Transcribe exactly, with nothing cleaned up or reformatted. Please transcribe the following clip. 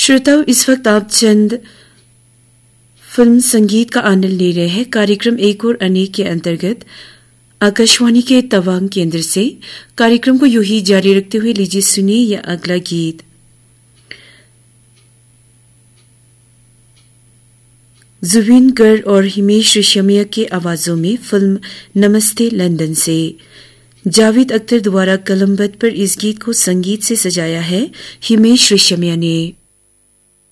श्रोताओं, इस वक्त आप चंद फिल्म संगीत का आनंद ले रहे हैं। कार्यक्रम एक और अनेक के अंतर्गत आकाशवाणी के तवांग केंद्र से कार्यक्रम को यूं ही जारी रखते हुए लीजिए सुनिए यह अगला गीत। जुबिन गर्ग और हिमेश रेशमिया के आवाजों में फिल्म नमस्ते लंदन से जावेद अख्तर द्वारा कलमबद्ध पर इस गीत को संगीत से सजाया है हिमेश रेशमिया ने।